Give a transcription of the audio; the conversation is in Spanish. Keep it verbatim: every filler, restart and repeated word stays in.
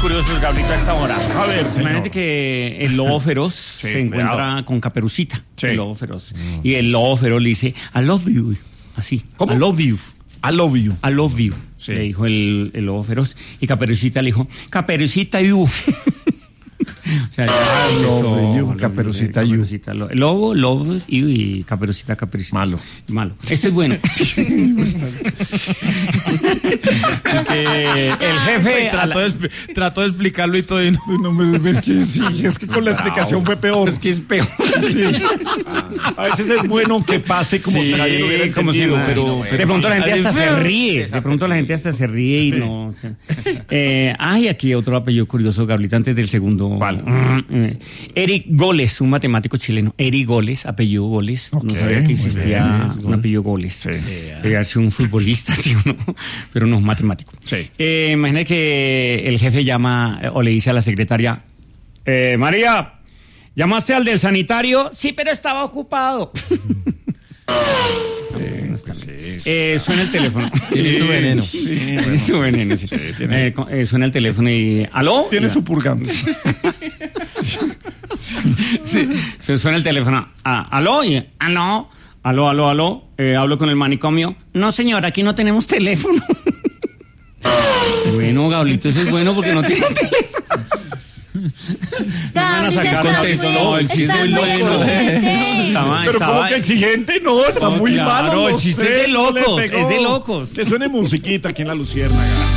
curiosos, Gabrielito, a esta hora. A ver, señor. Imagínate que el lobo feroz Sí, se encuentra cuidado. con Caperucita, Sí. el lobo feroz. Mm. Y el lobo feroz le dice, I love you. Así, ¿Cómo? I love you. I love you. I love you, Sí. le dijo el, el lobo feroz. Y Caperucita le dijo, Caperucita you. O sea, I love esto, you, Caperucita you. Caperucita, lo- Lobo, lobos you y Caperucita, Caperucita. Malo. Malo. Este es bueno. Este, el jefe a Trató la- de, expli- trató de explicarlo y todo. Y no, no me es que sí, es que con la explicación fue peor. Es que es peor. Sí. A veces es bueno que pase como Sí, si nadie lo hubiera como si entendido, no- pero, sí, no, pero de pronto sí, la gente alguien- hasta se ríe. De pronto la gente hasta se ríe y no. O sea. Eh, ay, aquí otro apellido curioso, Gabrielita, antes del segundo. ¿Cuál? Eh, Eric Goles, un matemático chileno. Eric Goles, apellido Goles. Ok, No sabía que muy existía bien. un apellido Goles. Sí. Debería ser un futbolista, sí o no, pero no es matemático. Sí. Eh, imagina que el jefe llama eh, o le dice a la secretaria, eh, María, ¿llamaste al del sanitario? Sí, pero estaba ocupado. Eh, no está bien. Eh, suena el teléfono. Tiene su veneno. Sí, tiene su veneno, sí. tiene- Eh, co- eh, suena el teléfono y... ¿Aló? Tiene Ya. su purgante. Sí, se suena el teléfono. Ah, ¿aló? Y, ¿aló? ¿Aló, aló, aló? Eh, ¿Hablo con el manicomio? No, señor, aquí no tenemos teléfono. Bueno, Gablito, eso es bueno porque no tiene teléfono. Gaby, a se sacar está contexto, muy- no, el está chiste es muy bueno. exigente. Estaba- Pero estaba- como que exigente, no, está No, muy claro, malo. el no chiste sé, es de no le locos, pegó. es de locos. Que suene musiquita aquí en La Luciérnaga.